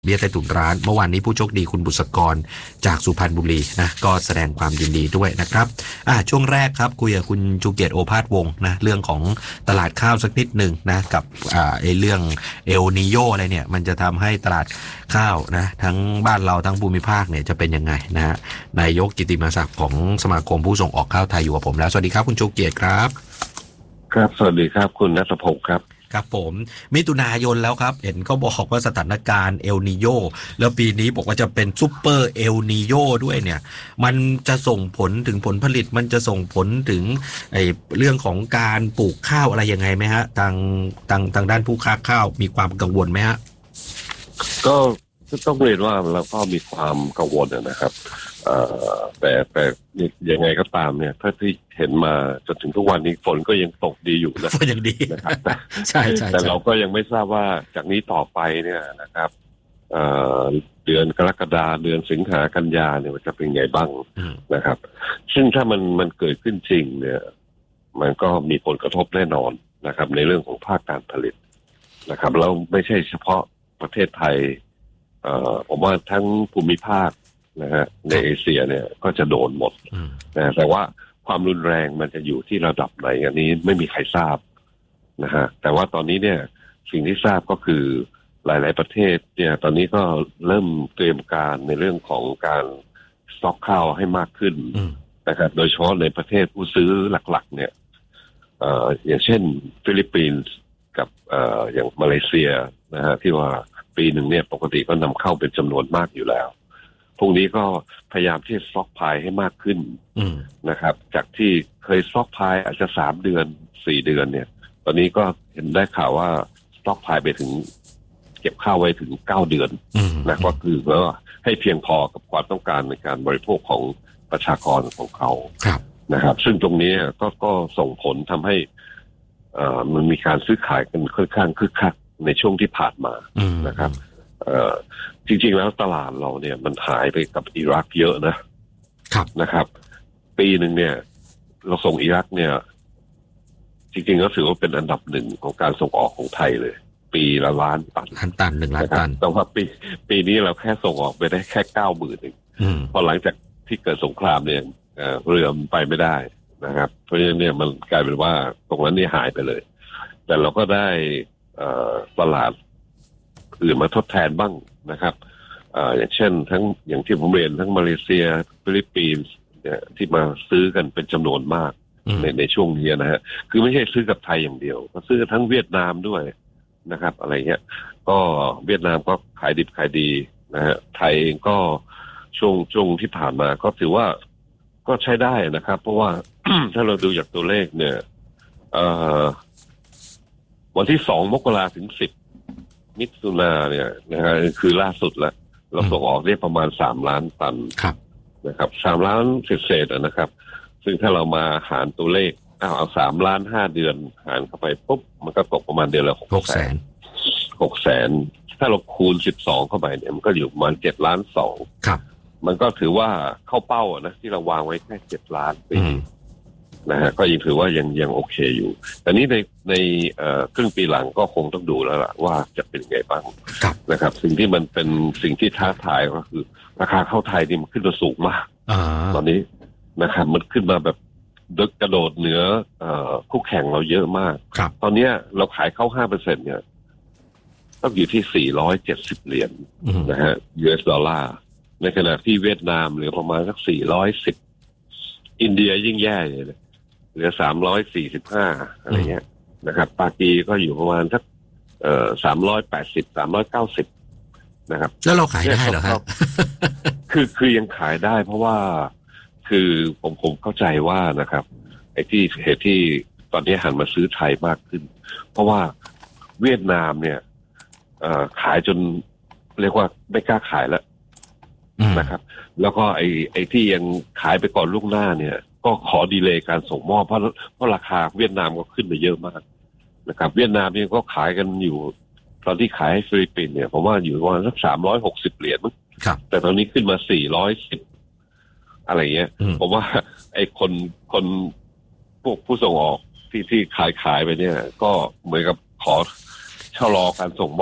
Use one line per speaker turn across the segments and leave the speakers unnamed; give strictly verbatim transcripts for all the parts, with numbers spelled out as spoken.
เบี้ยใต้ถุนร้านเมื่อวานนี้ผู้โชคดีคุณบุษกรจากสุพรรณบุรีนะก็แสดงความยินดีด้วยนะครับอ่าช่วงแรกครับคุยกับคุณชูเกียรติโอภาสวงศ์นะเรื่องของตลาดข้าวสักนิดหนึ่งนะกับอ่าไอ้เรื่องเอลนีโยอะไรเนี่ยมันจะทำให้ตลาดข้าวนะทั้งบ้านเราทั้งภูมิภาคเนี่ยจะเป็นยังไงนะฮะนายกกิติมาศักดิ์ของสมาคมผู้ส่งออกข้าวไทยอยู่กับผมแล้วสวัสดีครับคุณชูเกียรติครับ
ครับสวัสดีครับคุณณัฐพงศ์ครับ
ครับผมมิถุนายนแล้วครับเห็นเขาบอกว่าสถานการณ์เอลนีโยแล้วปีนี้บอกว่าจะเป็นซุปเปอร์เอลนีโยด้วยเนี่ยมันจะส่งผลถึงผลผลิตมันจะส่งผลถึงไอ้เรื่องของการปลูกข้าวอะไรยังไงไหมฮะทางทางทางด้านผู้ค้าข้าวมีความกังวลไหมฮะ
ก็ต้องเรียนว่าเราก็มีความกังวลนะครับแต่แต่ยังไงก็ตามเนี่ยถ้าที่เห็นมาจนถึงทุกวันนี้ฝนก็ยังตกดีอยู่นะ
ก็ยังดี
นะครับ
ใช่ใช่
แต่เราก็ยังไม่ทราบว่าจากนี้ต่อไปเนี่ยนะครับเดือนกรกฎาเดือนสิงหากันยาเนี่ยมันจะเป็นไงบ้างนะครับซึ่งถ้ามันมันเกิดขึ้นจริงเนี่ยมันก็มีผลกระทบแน่นอนนะครับในเรื่องของภาคการผลิตนะครับแล้วไม่ใช่เฉพาะประเทศไทยผมว่าทั้งภูมิภาคนะฮะในเอเชียเนี่ยก็จะโดนหมดนะแต่ว่าความรุนแรงมันจะอยู่ที่ระดับไหนอันนี้ไม่มีใครทราบนะฮะแต่ว่าตอนนี้เนี่ยสิ่งที่ทราบก็คือหลายๆประเทศเนี่ยตอนนี้ก็เริ่มเตรียมการในเรื่องของการสต็อกข้าวให้มากขึ้นนะครับโดยเฉพาะในประเทศผู้ซื้อหลักๆเนี่ยเอ่ออย่างเช่นฟิลิปปินส์กับเอ่ออย่างมาเลเซียนะฮะที่ว่าปีหนึ่งเนี่ยปกติก็นำเข้าเป็นจำนวนมากอยู่แล้วพวกนี้ก็พยายามที่สต็อกพายให้มากขึ้นนะครับจากที่เคยสต็อกพายอาจจะสามเดือนสี่เดือนเนี่ยตอนนี้ก็เห็นได้ข่าวว่าสต็อกพายไปถึงเก็บข้าวไว้ถึงเก้าเดือนนะก็คือว่าให้เพียงพอกับความต้องการในการบริโภคของประชากรของเขานะครับซึ่งตรงนี้ก็ก็ส่งผลทำให้อ่ามันมีการซื้อขายกันค่อนข้างคึกคักในช่วงที่ผ่านมานะครับเอ่อจริงๆแล้วตลาดเราเนี่ยมันหายไปกับอิรักเยอะนะครับนะครับปีหนึ่งเนี่ยเราส่งอิรักเนี่ยจริงๆก็ถือว่าเป็นอันดับหนึ่งของการส่งออกของไทยเลยปีละล้านตัน
ล้านตันหนึ่งล้านตัน
แต่ว่าปีปีนี้เราแค่ส่งออกไปได้แค่เก้าหมื่นเองพอหลังจากที่เกิดสงครามเนี่ยเรือมันไปไม่ได้นะครับเพราะฉะนั้นเนี่ยมันกลายเป็นว่าตรงนั้นนี่หายไปเลยแต่เราก็ได้ตลาดอื่นมาทดแทนบ้างนะครับอ่าอย่างเช่นทั้งอย่างที่ผมเรียนทั้งมาเลเซียฟิลิปปินส์เนี่ยที่มาซื้อกันเป็นจำนวนมากในในช่วงนี้นะฮะคือไม่ใช่ซื้อกับไทยอย่างเดียวก็ซื้อทั้งเวียดนามด้วยนะครับอะไรเงี้ยก็เวียดนามก็ขายดิบขายดีนะฮะไทยเองก็ช่วงช่วงที่ผ่านมาก็ถือว่าก็ใช้ได้นะครับเพราะว่า ถ้าเราดูจากตัวเลขเนี่ยเอ่อวันที่สองมกราถึงสิบมิถุนาเนี่ยนะฮะคือล่าสุดแล้วเราส่งออกได้ประมาณสามล้านตันนะครับสามล้านเศษๆนะครับซึ่งถ้าเรามาหารตัวเลขเอาเอาสามล้านห้าเดือนหารเข้าไปปุ๊บมันก็ตกประมาณเดือนละหกแสนหกแสนถ้าเราคูณสิบสองเข้าไปเนี่ยมันก็อยู่ประมาณเจ็ดล้านสองมันก็ถือว่าเข้าเป้านะที่เราวางไว้แค่เจ็ดล้านปีนะฮะก็ยังถือว่ายังยังโอเคอยู่แต่นี้ในในเอ่อครึ่งปีหลังก็คงต้องดูแล้วล่ะว่าจะเป็นไงบ้างนะครับสิ่งที่มันเป็นสิ่งที่ท้าทายก็คือราคาข้าวไทยนี่มันขึ้นมาสูงมากตอนนี้นะครับมันขึ้นมาแบบดึกกระโดดเหนือเอ่อคู่แข่งเราเยอะมากตอนนี้เราขายเข้า ห้าเปอร์เซ็นต์ เนี่ยต้องอยู่ที่สี่ร้อยเจ็ดสิบเหรียญนะฮะ ยู เอส ดอลลาร์ในขณะที่เวียดนามเหลือประมาณสักสี่ร้อยสิบอินเดียยิ่งแย่เลยเหลือสามร้อยสี่สิบห้าอะไรเงี้ยนะครับปากีก็อยู่ประมาณสักเอ่อสามร้อยแปดสิบสามร้อยเก้าสิบนะครับ
แล้วเราขายได้เหรอครับ
คือคือยังขายได้เพราะว่าคือผมผมเข้าใจว่านะครับไอ้ที่เหตุที่ตอนนี้หันมาซื้อไทยมากขึ้นเพราะว่าเวียดนามเนี่ยเอ่อขายจนเรียกว่าไม่กล้าขายแล้วนะครับแล้วก็ไอ้ไอ้ที่ยังขายไปก่อนล่วงหน้าเนี่ยก็ขอดีเลย์การส่งมอบเพราะเพราะราคาเวียดนามก็ขึ้นไปเยอะมากนะครับเวียดนามนี่ก็ขายกันอยู่ตอนที่ขายให้ฟิลิปปินส์เนี่ยผมว่าอยู่ประมาณสักสามร้อยหกสิบเหรียญมั้งแต่ตอนนี้ขึ้นมาสี่ร้อยสิบอะไรเงี้ยผมว่าไอ้คนคนพวกผู้ส่งออกที่ที่ขายขายไปเนี่ยก็เหมือนกับขอชะลอการส่งมอบ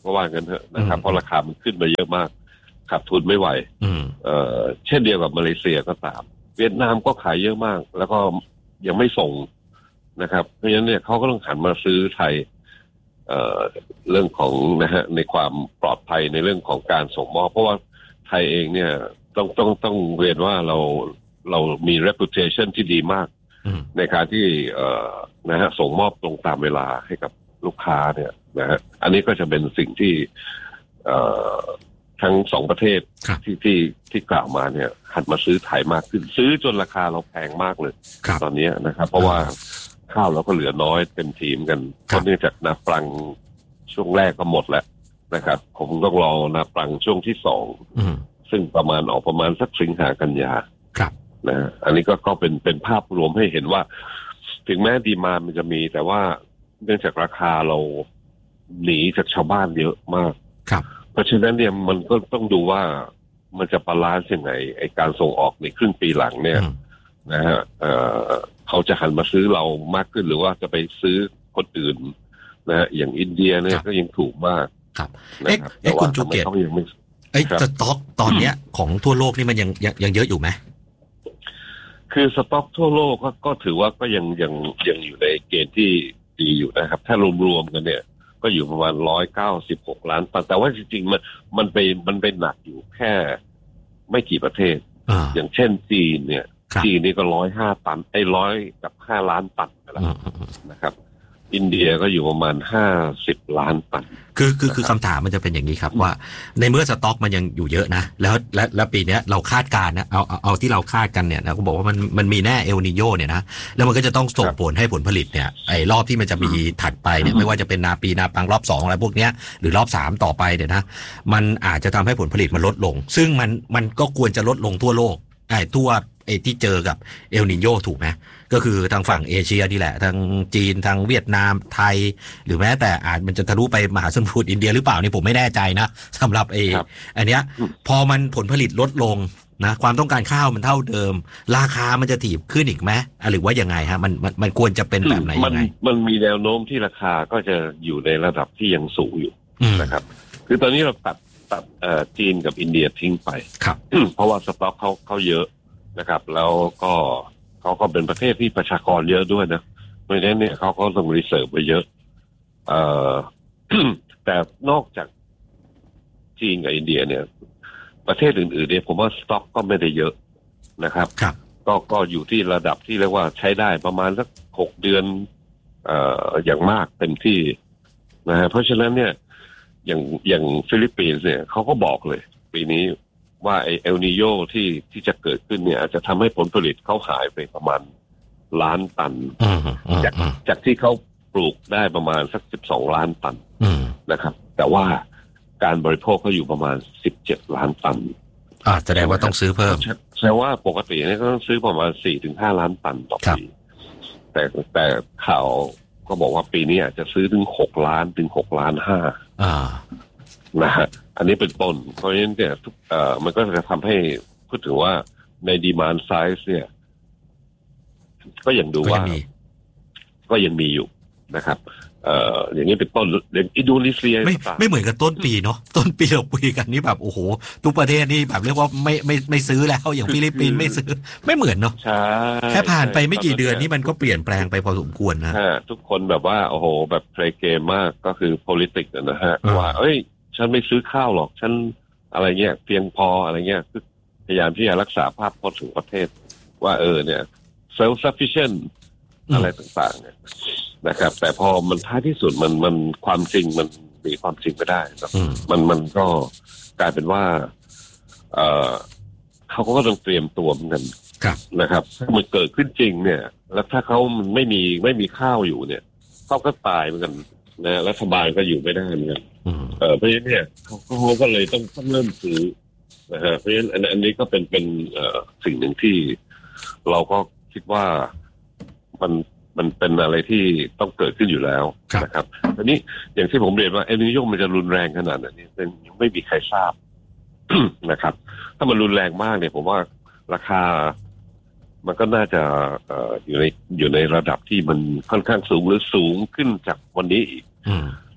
ก็ว่ากันเถอะนะครับเพราะราคามันขึ้นมาเยอะมากขาดทุนไม่ไหวเอ่อเช่นเดียวกับมาเลเซียก็ตามเวียดนามก็ขายเยอะมากแล้วก็ยังไม่ส่งนะครับเพราะฉะนั้นเนี่ยเขาก็ต้องหันมาซื้อไทยเอ่อเรื่องของนะฮะในความปลอดภัยในเรื่องของการส่งมอบเพราะว่าไทยเองเนี่ยต้องต้องต้องเรียนว่าเราเรามี reputation ที่ดีมากในการที่เอ่อนะฮะส่งมอบตรงตามเวลาให้กับลูกค้าเนี่ยนะฮะอันนี้ก็จะเป็นสิ่งที่เอ่อทั้งสองประเทศที่ที่ที่กล่าวมาเนี่ยหันมาซื้อไทยมากขึ้นซื้อจนราคาเราแพงมากเลยตอนนี้นะครับเพราะว่าข้าวเราก็เหลือน้อยเต็มทีมกันเพราะเนื่องจากนาปลังช่วงแรกก็หมดแล้วนะครับผมต้องรอนาปลังช่วงที่สองซึ่งประมาณออกประมาณสักสิงหากันยานะอันนี้ก็ก็เป็นเป็นภาพรวมให้เห็นว่าถึงแม้ดีมานด์มันจะมีแต่ว่าเนื่องจากราคาเราหนีจากชาวบ้านเยอะมาก
ครับ
เพราะฉะนั้นเนี่ยมันก็ต้องดูว่ามันจะบาลานซ์ยังไงไอการส่งออกในครึ่งปีหลังเนี่ยนะฮะเอ่อเขาจะหันมาซื้อเรามากขึ้นหรือว่าจะไปซื้อคนอื่นนะฮะอย่างอินเดียเนี่ยก็ยังถูกมาก
ครับเอ๊ะเอ๊ะคุณจูเกียรติไอ้สต็อกตอนเนี้ยของทั่วโลกนี่มันยังยังยังเยอะอยู่ไหม
คือสต็อกทั่วโลกก็ก็ถือว่าก็ยังยังยังอยู่ในเกณฑ์ที่ดีอยู่นะครับถ้ารวมๆกันเนี่ยก็อยู่ประมาณร้อยเก้าสิบหกล้านตันแต่ว่าจริงๆมันมันไปมันเป็นหนักอยู่แค่ไม่กี่ประเทศ อ, อย่างเช่นจีนเนี่ยจีนนี่ก็ร้อยห้าตันไอ้ร้อยกับห้าล้านตันแล้วนะครับอินเดียก็อยู่ประมาณห้าสิบล้านตัน
คือคือคือคำถามมันจะเป็นอย่างนี้ครับว่าในเมื่อสต็อกมันยังอยู่เยอะนะแล้วและแล้วปีนี้เราคาดการณ์นะเอาเอาเอาที่เราคาดกันเนี่ยนะก็บอกว่ามันมันมีแน่เอลนิโญเนี่ยนะแล้วมันก็จะต้องส่งผลให้ผลผลิตเนี่ยไอ้รอบที่มันจะมีถัดไปเนี่ยไม่ว่าจะเป็นนาปีนาปังรอบสองอะไรพวกเนี้ยหรือรอบสามต่อไปเนี่ยนะมันอาจจะทำให้ผลผลิตมันลดลงซึ่งมันมันก็ควรจะลดลงทั่วโลกไอ้ทั่วไอ้ที่เจอกับเอลนิโญถูกไหมก็คือทางฝั่งเอเชียนี่แหละทางจีนทางเวียดนามไทยหรือแม้แต่อาจมันจะทะลุไปมหาสมุทรอินเดียหรือเปล่านี่ผมไม่แน่ใจนะสำหรับเออันเนี้ยพอมันผลผลิตลดลงนะความต้องการข้าวมันเท่าเดิมราคามันจะถีบขึ้นอีกไหมหรือว่ายังไงฮะมันมันมันควรจะเป็นแบบไหนยังไง
มันมีแนวโน้มที่ราคาก็จะอยู่ในระดับที่ยังสูงอยู่นะครับคือตอนนี้เราตัดตัดเอ่อจีนกับอินเดียทิ้งไป
ครับ
เพราะว่าสต็อกเขาเขาเยอะนะครับแล้วก็เขาก็เป็นประเทศที่ประชากรเยอะด้วยนะเพราะฉะนั้นเนี่ยเขาก็ต้องรีเซิร์ฟไปเยอะเอ่อ แต่นอกจากจีนกับอินเดียเนี่ยประเทศอื่นๆเนี่ยผมว่าสต็อกก็ไม่ได้เยอะนะครับ
ครับ
ก็ก็อยู่ที่ระดับที่เรียกว่าใช้ได้ประมาณสักหกเดือนเอ่ออย่างมากเต็มที่นะฮะเพราะฉะนั้นเนี่ยอย่างอย่างฟิลิปปินส์เนี่ยเขาก็บอกเลยปีนี้ว่าไอเอลนิโญที่ที่จะเกิดขึ้นเนี่ยอาจจะทำให้ผลผลิตเขาหายไปประมาณล้านตันจากจากที่เขาปลูกได้ประมาณสักสิบสองล้านตันนะครับแต่ว่าการบริโภคก็อยู่ประมาณสิบเจ็ดล้านตัน
อ่าแสดงว่าต้องซื้อเพิ่ม
แสดงว่าปกติเนี่ยก็ต้องซื้อประมาณสี่ถึงห้าล้านตันต่อปีแต่แต่ข่าวก็บอกว่าปีนี้อาจจะซื้อถึงหกล้านถึงหกล้านห้า
อ่า
นะฮะอันนี้เป็นต้นเพราะฉะนั้นเนี่ยเอ่อมันก็จะทำให้พูดถึงว่าใน demand side เนี่ยก็ยังดูว่าก็ยังมีอยู่นะครับเอ่ออย่างนี้เป็นต้นอย่างอินโดนีเซีย
ไม่ไม่เหมือนกับต้นปีเนาะต้นปีเราคุยกันนี่แบบโอ้โหทุกประเทศนี่แบบเรียกว่าไม่ไม่ไม่ซื้อแล้วอย่างฟิลิปปินส์ไม่ซื้อไม่เหมือนเนาะ
ใช่
แค่ผ่านไปไม่กี่เดือนนี่มันก็เปลี่ยนแปลงไปพอสมควรนะ
ทุกคนแบบว่าโอ้โหแบบเพลย์เกมมากก็คือ politics นะฮะว่าเอ้ยฉันไม่ซื้อข้าวหรอกฉันอะไรเงี้ยเพียงพออะไรเงี้ยคือพยายามที่จะรักษาภาพพจน์ของประเทศว่าเออเนี่ย self sufficient อะไรต่างๆเนี่ยนะครับแต่พอมันท้ายที่สุดมันมันความจริงมันมีความจริงไม่ได้นะมันมันก็กลายเป็นว่าเออเขาก็ต้องเตรียมตัวเหมือนกันนะครับถ้ามันเกิดขึ้นจริงเนี่ยแล้วถ้าเขามันไม่มีไม่มีข้าวอยู่เนี่ยเขาก็ตายเหมือนกันนะรัฐบาลก็อยู่ไม่ได้เหมือนกันเออเพราะฉะนั้นเนี่ยเขาเขาก็เลยต้องต้องเริ่มซื้อนะฮะเพราะฉะนั้นอันนี้ก็เป็นเป็นเอ่อสิ่งหนึ่งที่เราก็คิดว่ามันมันเป็นอะไรที่ต้องเกิดขึ้นอยู่แล้วนะครับทีนี้อย่างที่ผมเรียนว่าเอลนิโญมันจะรุนแรงขนาดไหนนี่ยังไม่มีใครทราบ นะครับถ้ามันรุนแรงมากเนี่ยผมว่าราคามันก็น่าจะเอ่ออยู่ในอยู่ในระดับที่มันค่อนข้างสูงหรือสูงขึ้นจากวันนี้อีก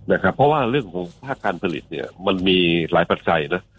นะครับเพราะว่าเรื่องของภาคการผลิตเนี่ยมันมีหลายปัจจัยนะ